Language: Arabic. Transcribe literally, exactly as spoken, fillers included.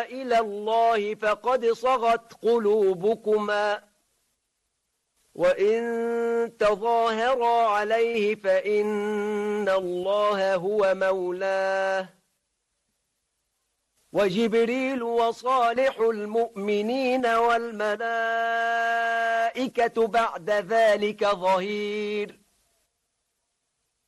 إلى الله فقد صغت قلوبكما وإن تظاهرا عليه فإن الله هو مولاه وجبريل وصالح المؤمنين والملائكة بعد ذلك ظهير